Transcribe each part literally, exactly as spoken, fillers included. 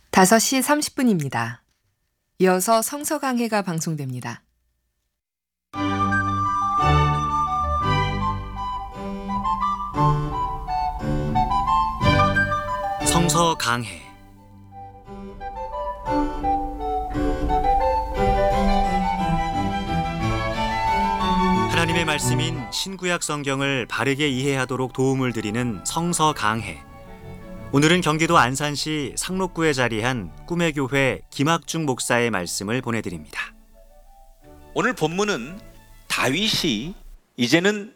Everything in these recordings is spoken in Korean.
다섯 시 삼십 분입니다. 이어서 성서 강해가 방송됩니다. 성서 강해. 하나님의 말씀인 신구약 성경을 바르게 이해하도록 도움을 드리는 성서 강해. 오늘은 경기도 안산시 상록구에 자리한 꿈의 교회 김학중 목사의 말씀을 보내드립니다. 오늘 본문은 다윗이 이제는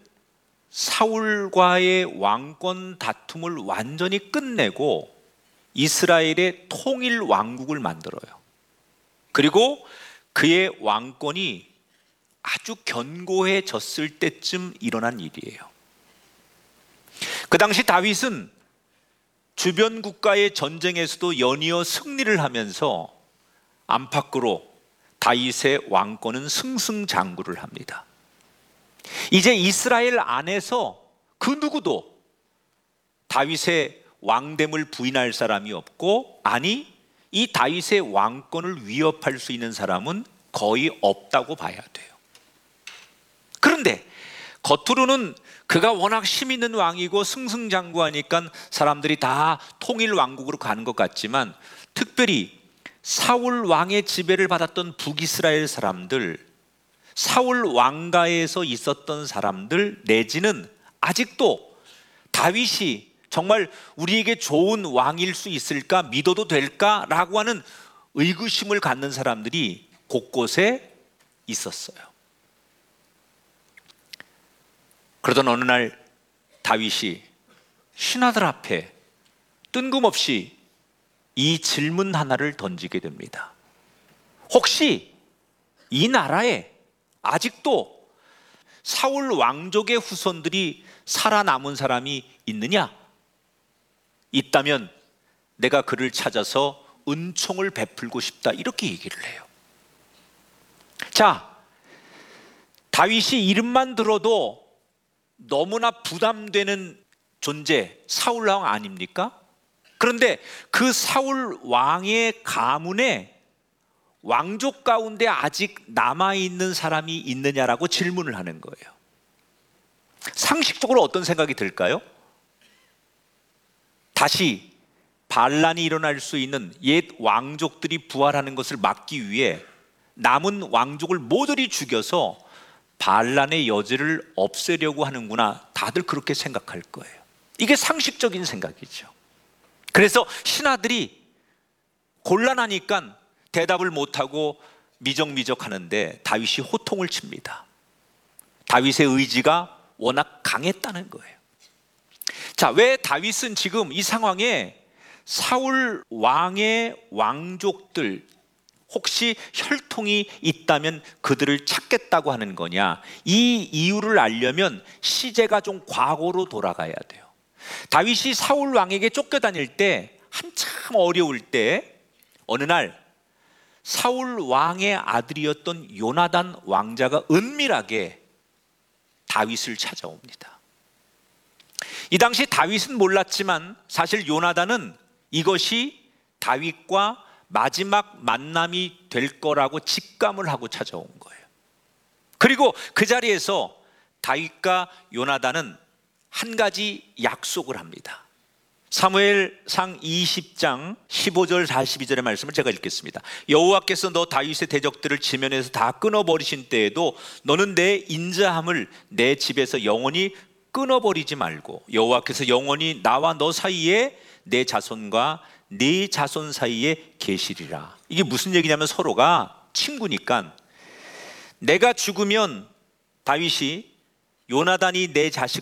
사울과의 왕권 다툼을 완전히 끝내고 이스라엘의 통일 왕국을 만들어요. 그리고 그의 왕권이 아주 견고해졌을 때쯤 일어난 일이에요. 그 당시 다윗은 주변 국가의 전쟁에서도 연이어 승리를 하면서 안팎으로 다윗의 왕권은 승승장구를 합니다. 이제 이스라엘 안에서 그 누구도 다윗의 왕됨을 부인할 사람이 없고, 아니 이 다윗의 왕권을 위협할 수 있는 사람은 거의 없다고 봐야 돼요. 그런데 겉으로는 그가 워낙 힘 있는 왕이고 승승장구하니까 사람들이 다 통일 왕국으로 가는 것 같지만, 특별히 사울 왕의 지배를 받았던 북이스라엘 사람들, 사울 왕가에서 있었던 사람들, 내지는 아직도 다윗이 정말 우리에게 좋은 왕일 수 있을까, 믿어도 될까라고 하는 의구심을 갖는 사람들이 곳곳에 있었어요. 그러던 어느 날 다윗이 신하들 앞에 뜬금없이 이 질문 하나를 던지게 됩니다. 혹시 이 나라에 아직도 사울 왕족의 후손들이 살아남은 사람이 있느냐? 있다면 내가 그를 찾아서 은총을 베풀고 싶다, 이렇게 얘기를 해요. 자, 다윗이 이름만 들어도 너무나 부담되는 존재, 사울 왕 아닙니까? 그런데 그 사울 왕의 가문에 왕족 가운데 아직 남아있는 사람이 있느냐라고 질문을 하는 거예요. 상식적으로 어떤 생각이 들까요? 다시 반란이 일어날 수 있는 옛 왕족들이 부활하는 것을 막기 위해 남은 왕족을 모조리 죽여서 반란의 여지를 없애려고 하는구나, 다들 그렇게 생각할 거예요. 이게 상식적인 생각이죠. 그래서 신하들이 곤란하니까 대답을 못하고 미적미적 하는데 다윗이 호통을 칩니다. 다윗의 의지가 워낙 강했다는 거예요. 자, 왜 다윗은 지금 이 상황에 사울 왕의 왕족들, 혹시 혈통이 있다면 그들을 찾겠다고 하는 거냐? 이 이유를 알려면 시제가 좀 과거로 돌아가야 돼요. 다윗이 사울 왕에게 쫓겨다닐 때, 한참 어려울 때 어느 날 사울 왕의 아들이었던 요나단 왕자가 은밀하게 다윗을 찾아옵니다. 이 당시 다윗은 몰랐지만 사실 요나단은 이것이 다윗과 마지막 만남이 될 거라고 직감을 하고 찾아온 거예요. 그리고 그 자리에서 다윗과 요나단은 한 가지 약속을 합니다. 사무엘상 이십 장 십오 절 사십이 절의 말씀을 제가 읽겠습니다. 여호와께서 너 다윗의 대적들을 지면에서 다 끊어버리신 때에도 너는 내 인자함을 내 집에서 영원히 끊어버리지 말고 여호와께서 영원히 나와 너 사이에 내 자손과 네 자손 사이에 계시리라. 이게 무슨 얘기냐면 서로가 친구니까 내가 죽으면 다윗이 요나단이 내 자식